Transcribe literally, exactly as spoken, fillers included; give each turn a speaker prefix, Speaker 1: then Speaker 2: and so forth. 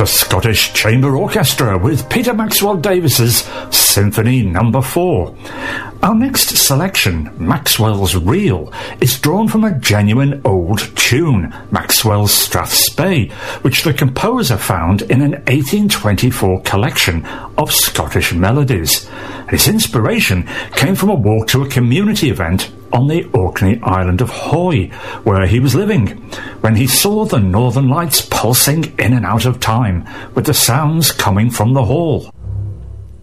Speaker 1: the Scottish Chamber Orchestra with Peter Maxwell Davies's Symphony Number four. Our next selection, Maxwell's Reel, is drawn from a genuine old tune, Maxwell's Strathspey, which the composer found in an eighteen twenty-four collection of Scottish melodies. His inspiration came from a walk to a community event on the Orkney island of Hoy, where he was living, when he saw the northern lights pulsing in and out of time, with the sounds coming from the hall.